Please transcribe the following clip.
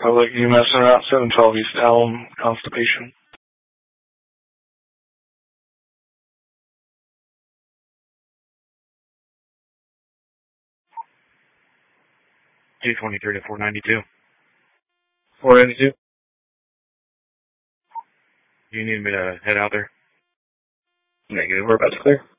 Republic, UMass Route 712 East Alum, Constipation. 223 to 492. 492? Do you need me to head out there? Negative, we're about to clear.